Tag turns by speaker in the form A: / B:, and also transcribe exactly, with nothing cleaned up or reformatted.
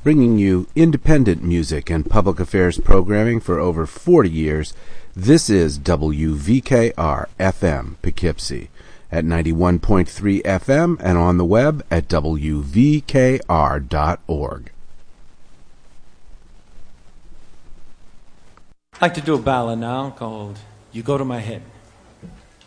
A: Bringing you independent music and public affairs programming for over forty years, this is W V K R F M Poughkeepsie at ninety-one point three F M and on the web at W V K R dot org.
B: I'd like to do a ballad now called You Go to My Head.